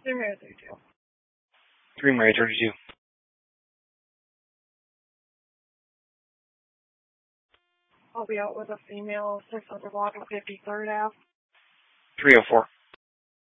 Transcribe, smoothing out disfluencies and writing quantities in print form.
Mary 32. 3 Mary 32. I'll be out with a female 600 block of 53rd Ave. 304.